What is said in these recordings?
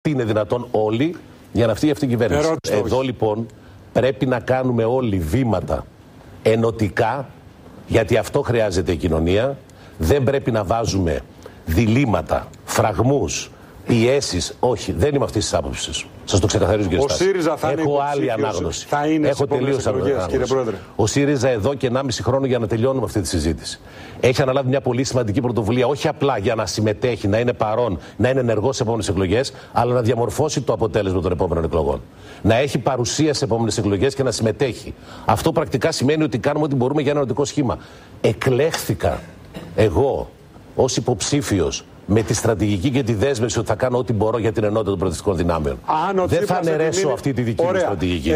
Είναι δυνατόν όλοι για να φτιάξει αυτή η κυβέρνηση. Εδώ λοιπόν πρέπει να κάνουμε όλοι βήματα ενωτικά, γιατί αυτό χρειάζεται η κοινωνία. Δεν πρέπει να βάζουμε διλήμματα, φραγμούς, πιέσεις. Όχι, δεν είμαι αυτής της άποψης. Σας το ξεκαθαρίζω, κύριε Στάση. Ο ΣΥΡΙΖΑ θα έχω άλλη ανάγνωση. Θα είναι έχω τελείως εκλογές, κύριε Πρόεδρε. Ο ΣΥΡΙΖΑ εδώ και 1,5 χρόνο για να τελειώνουμε αυτή τη συζήτηση. Έχει αναλάβει μια πολύ σημαντική πρωτοβουλία, όχι απλά για να συμμετέχει, να είναι παρόν, να είναι ενεργός σε επόμενες εκλογές, αλλά να διαμορφώσει το αποτέλεσμα των επόμενων εκλογών. Να έχει παρουσία σε επόμενες εκλογές και να συμμετέχει. Αυτό πρακτικά σημαίνει ότι κάνουμε ό,τι μπορούμε για ένα ενωτικό σχήμα. Εκλέχθηκα εγώ ως υποψήφιος με τη στρατηγική και τη δέσμευση ότι θα κάνω ό,τι μπορώ για την ενότητα των προοδευτικών δυνάμεων. Δεν θα αναιρέσω αυτή τη δική μου στρατηγική.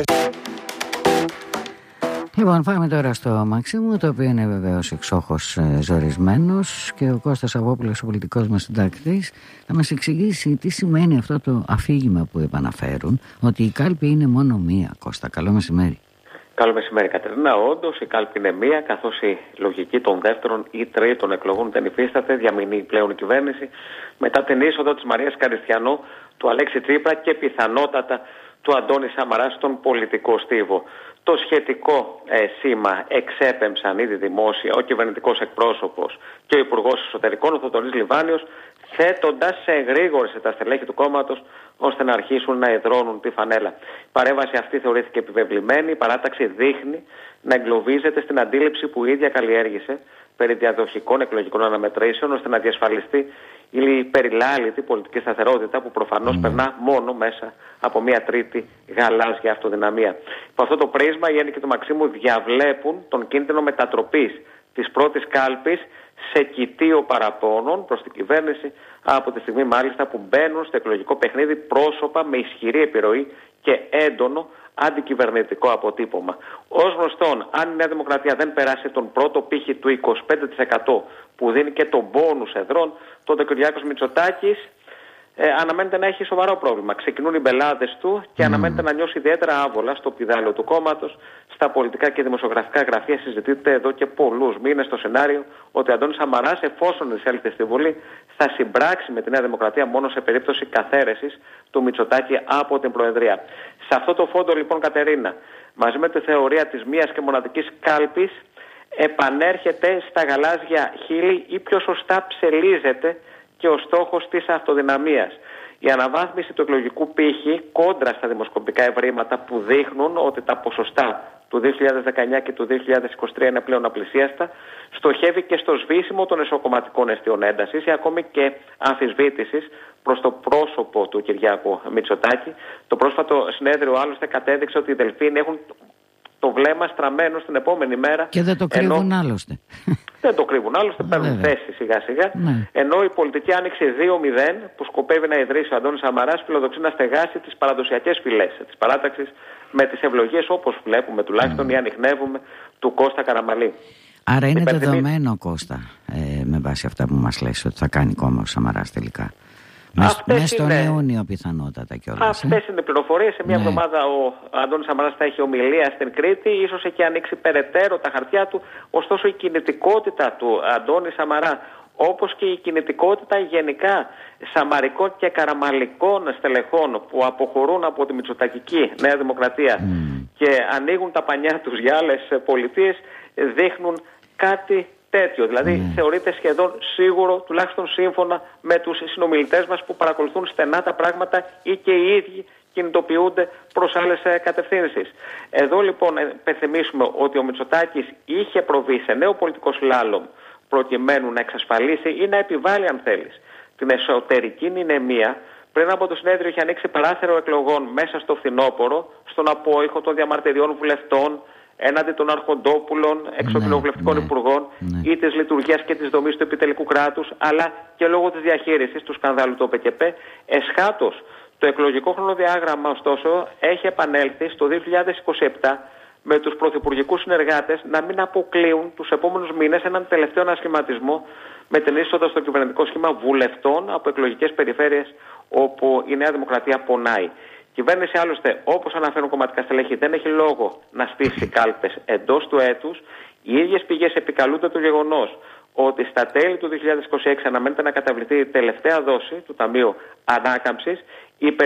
Λοιπόν, πάμε τώρα στο Μαξίμου, το οποίο είναι βεβαίως εξόχως ζορισμένος, και ο Κώστας Αβόπουλος, ο πολιτικός μας συντάκτης, θα μας εξηγήσει τι σημαίνει αυτό το αφήγημα που επαναφέρουν, ότι η κάλπη είναι μόνο μία. Κώστα, καλό μεσημέρι. Καλό μεσημέρι, Κατερίνα. Όντως, η κάλπη είναι μία, καθώς η λογική των δεύτερων ή τρίτων εκλογών δεν υφίσταται, διαμηνεί πλέον η κυβέρνηση μετά την είσοδο της Μαρίας Καριστιανού, του Αλέξη Τσίπρα και πιθανότατα του Αντώνη Σαμαρά στον πολιτικό στίβο. Το σχετικό σήμα εξέπεμψαν ήδη δημόσια ο κυβερνητικός εκπρόσωπος και ο Υπουργός Εσωτερικών, ο Θοδωρής Λιβάνιος, θέτοντας σε εγρήγορση τα στελέχη του κόμματος ώστε να αρχίσουν να εδρώνουν τη φανέλα. Η παρέμβαση αυτή θεωρήθηκε επιβεβλημένη. Η παράταξη δείχνει να εγκλωβίζεται στην αντίληψη που η ίδια καλλιέργησε περί διαδοχικών εκλογικών αναμετρήσεων, ώστε να διασφαλιστεί η περιλάλητη πολιτική σταθερότητα που προφανώς περνά μόνο μέσα από μια τρίτη γαλάζια αυτοδυναμία. Από αυτό το πρίσμα, οι ένικοι του Μαξίμου διαβλέπουν τον κίνδυνο μετατροπής της πρώτης κάλπης σε κοιτίο παραπώνων προς την κυβέρνηση, από τη στιγμή μάλιστα που μπαίνουν στο εκλογικό παιχνίδι πρόσωπα με ισχυρή επιρροή και έντονο αντικυβερνητικό αποτύπωμα. Ως γνωστόν, αν η Νέα Δημοκρατία δεν περάσει τον πρώτο πύχη του 25% που δίνει και τον μπόνους εδρών, τότε ο Κυριάκος Μητσοτάκης αναμένεται να έχει σοβαρό πρόβλημα. Ξεκινούν οι μπελάδες του και αναμένεται να νιώσει ιδιαίτερα άβολα στο πηδάλιο του κόμματος. Στα πολιτικά και δημοσιογραφικά γραφεία συζητείται εδώ και πολλούς μήνες το σενάριο ότι ο Αντώνης Σαμαράς, εφόσον εισέλθει στη Βουλή, θα συμπράξει με τη Νέα Δημοκρατία μόνο σε περίπτωση καθαίρεσης του Μητσοτάκη από την Προεδρία. Σε αυτό το φόντο, λοιπόν, Κατερίνα, μαζί με τη θεωρία της μίας και μοναδικής κάλπης, επανέρχεται στα γαλάζια χείλη ή πιο σωστά ψελίζεται και ο στόχος της αυτοδυναμίας. Η αναβάθμιση του εκλογικού πύχη κόντρα στα δημοσκοπικά ευρήματα που δείχνουν ότι τα ποσοστά του 2019 και του 2023 είναι πλέον απλησίαστα, στοχεύει και στο σβήσιμο των εσωκομματικών αιστείων έντασης ή ακόμη και αμφισβήτησης προς το πρόσωπο του Κυριάκου Μητσοτάκη. Το πρόσφατο συνέδριο άλλωστε κατέδειξε ότι οι Δελφίνοι έχουν το βλέμμα στραμμένο στην επόμενη μέρα. Και δεν το κρύβουν άλλωστε. Δεν το κρύβουν άλλωστε, παίρνουν θέση σιγά σιγά. Ενώ η πολιτική άνοιξη 2-0 που σκοπεύει να ιδρύσει ο Αντώνης Σαμαράς φιλοδοξεί να στεγάσει τις παραδοσιακές φυλές της παράταξης με τις ευλογίες, όπως βλέπουμε τουλάχιστον ή ανιχνεύουμε, του Κώστα Καραμαλή. Άρα είναι δεδομένο, Κώστα, με βάση αυτά που μας λες, ότι θα κάνει κόμμα ο Σαμαράς τελικά. Μέσα στον Ιούνιο πιθανότατα κιόλας. Αυτές είναι οι πληροφορίες. Σε μια εβδομάδα ο Αντώνης Σαμαράς θα έχει ομιλία στην Κρήτη. Ίσως έχει ανοίξει περαιτέρω τα χαρτιά του. Ωστόσο η κινητικότητα του Αντώνη Σαμαρά, όπως και η κινητικότητα γενικά σαμαρικών και καραμαλικών στελεχών που αποχωρούν από τη μητσοτακική Νέα Δημοκρατία και ανοίγουν τα πανιά τους για άλλες πολιτείες, δείχνουν κάτι τέτοιο. Δηλαδή θεωρείται σχεδόν σίγουρο, τουλάχιστον σύμφωνα με τους συνομιλητές μας που παρακολουθούν στενά τα πράγματα ή και οι ίδιοι κινητοποιούνται προς άλλες κατευθύνσεις. Εδώ λοιπόν υπενθυμίσουμε ότι ο Μητσοτάκης είχε προβεί σε νέο πολιτικό σλάλομ προκειμένου να εξασφαλίσει ή να επιβάλλει, αν θέλεις, την εσωτερική νηνεμία. Πριν από το συνέδριο είχε ανοίξει παράθυρο εκλογών μέσα στο φθινόπωρο, στον απόϊχο των διαμαρτυριών βουλευτών έναντι των αρχοντόπουλων, εξοκοινοβουλευτικών υπουργών ή της λειτουργίας και της δομής του επιτελικού κράτους, αλλά και λόγω της διαχείρισης του σκανδάλου του ΟΠΕΚΕΠ. Εσχάτως, το εκλογικό χρονοδιάγραμμα, ωστόσο, έχει επανέλθει στο 2027 με τους πρωθυπουργικούς συνεργάτες να μην αποκλείουν τους επόμενους μήνες έναν τελευταίο ανασχηματισμό με την είσοδο στο κυβερνητικό σχήμα βουλευτών από εκλογικές περιφέρειες όπου η Νέα Δημοκρατία πονάει. Η κυβέρνηση άλλωστε, όπως αναφέρουν κομματικά στελέχη, δεν έχει λόγο να στήσει κάλπες εντός του έτους. Οι ίδιες πηγές επικαλούνται το γεγονός ότι στα τέλη του 2026 αναμένεται να καταβληθεί η τελευταία δόση του Ταμείου Ανάκαμψης